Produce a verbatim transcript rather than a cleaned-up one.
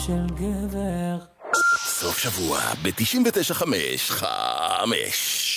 של גבר. סוף שבוע ב-תשעים ותשע חמש חמש.